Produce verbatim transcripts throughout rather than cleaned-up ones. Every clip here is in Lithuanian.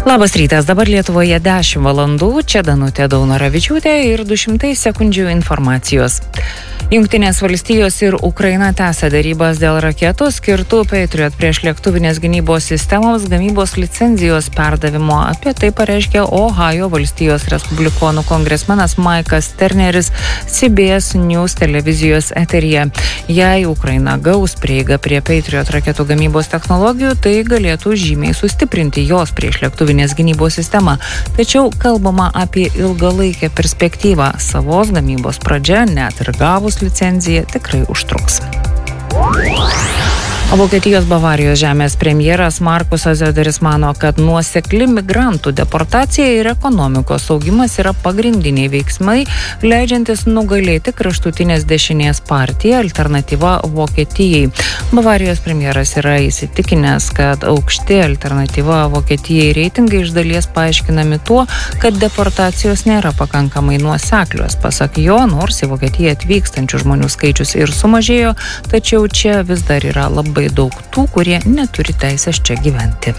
Labas rytas, dabar Lietuvoje dešimt valandų, čia Danutė Daunoravičiūtė ir du šimtai sekundžių informacijos. Jungtinės valstijos ir Ukraina tęsia darybas dėl raketų skirtų Patriot prieš lėktuvinės gynybos sistemoms gamybos licenzijos perdavimo. Apie tai pareiškė Ohajo valstijos respublikonų kongresmenas Maikas Terneris C B S News televizijos eteryje. Jei Ukraina gaus prieigą prie Patriot raketų gamybos technologijų, tai galėtų žymiai sustiprinti jos prieš lėktuvinės gynybos sistemą. Tačiau kalbama apie ilgalaikę perspektyvą. Savos gamybos pradžia, net ir gavus licenciją, tikrai užtruks. O Vokietijos Bavarijos žemės premjeras Markusas Söderis mano, kad nuosekli migrantų deportacija ir ekonomikos augimas yra pagrindiniai veiksmai, leidžiantis nugalėti kraštutinės dešinės partiją Alternatyva Vokietijai. Bavarijos premjeras yra įsitikinęs, kad aukšti Alternatyva Vokietijai reitingai iš dalies paaiškinami tuo, kad deportacijos nėra pakankamai nuoseklios. Pasak jo, nors į Vokietiją atvykstančių žmonių skaičius ir sumažėjo, tačiau čia vis dar yra labai daug tų, kurie neturi teisės čia gyventi.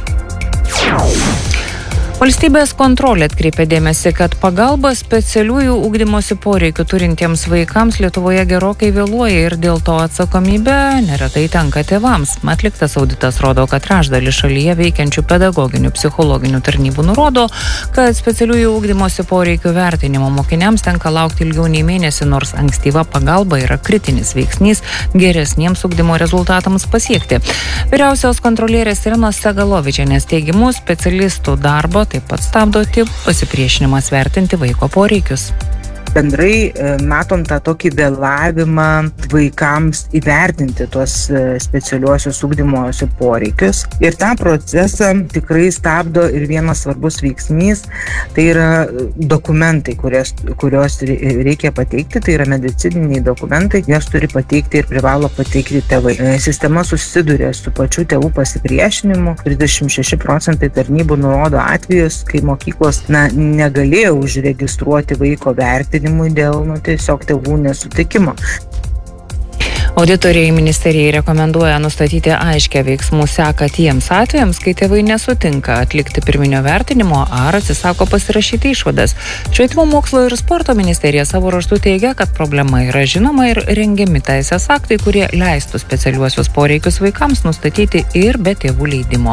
Valstybės kontrolė atkreipė dėmesį, kad pagalba specialiųjų ugdymosi poreikių turintiems vaikams Lietuvoje gerokai vėluoja ir dėl to atsakomybė neretai tenka tėvams. Atliktas auditas rodo, kad trečdalis šalyje veikiančių pedagoginių psichologinių tarnybų nurodo, kad specialiųjų ugdymosi poreikių vertinimo mokiniams tenka laukti ilgiau nei mėnesį, nors ankstyva pagalba yra kritinis veiksnys geresniems ugdymo rezultatams pasiekti. Vyriausios kontrolierės Irenos Segalovičienės teigimu, specialistų darbo taip pat stabdo tik pasipriešinimas vertinti vaiko poreikius. Bendrai matom tą tokį vėlavimą vaikams įvertinti tuos specialiuosius ugdymosi poreikius. Ir tą procesą tikrai stabdo ir vienas svarbus veiksnys, tai yra dokumentai, kurios, kurios reikia pateikti, tai yra medicininiai dokumentai, juos turi pateikti ir privalo pateikti tėvai. Sistema susiduria su pačiu tėvų pasipriešinimu. trisdešimt šeši procentai tarnybų nurodo atvejus, kai mokyklos na, negalėjo užregistruoti vaiko vertinimą dėl nu, tiesiog tėvų nesutikimo. Auditoriai ministerijai rekomenduoja nustatyti aiškę veiksmų seką tiems atvejams, kai tėvai nesutinka atlikti pirminio vertinimo ar atsisako pasirašyti išvadas. Švietimo mokslo ir sporto ministerija savo ruožtu teigia, kad problema yra žinoma ir rengiami teisės aktai, kurie leistų specialiuosius poreikius vaikams nustatyti ir be tėvų leidimo.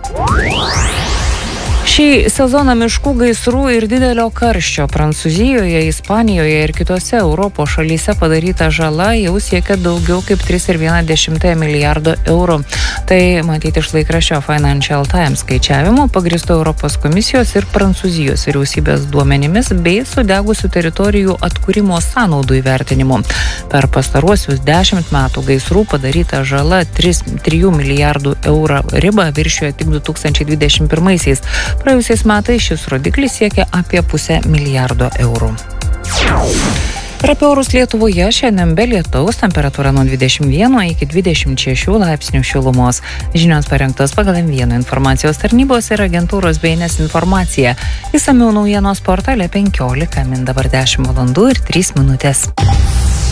Šį sezoną miškų gaisrų ir didelio karščio Prancūzijoje, Ispanijoje ir kitose Europos šalyse padaryta žala jau siekia daugiau kaip tris ir vieną dešimtąją milijardo eurų. Tai matyti iš laikraščio Financial Times skaičiavimo, pagrįsto Europos komisijos ir Prancūzijos vyriausybės duomenimis bei sudegusių teritorijų atkūrimo sąnaudų įvertinimu. Per pastaruosius dešimt metų gaisrų padaryta žala trijų milijardų eurų ribą viršijo tik du tūkstančiai dvidešimt pirmaisiais. Praėjusiais metais šis rodiklis siekia apie pusę milijardo eurų. Ir apie orus Lietuvoje šiandien be lietaus, temperatūra nuo dvidešimt vieno iki dvidešimt šešių laipsnių šilumos. Žinios parengtos pagal M vienas informacijos tarnybos ir agentūros B N S informacija. Išsamiau naujienos portale penkiolika min dabar dešimt valandų ir trys minutės.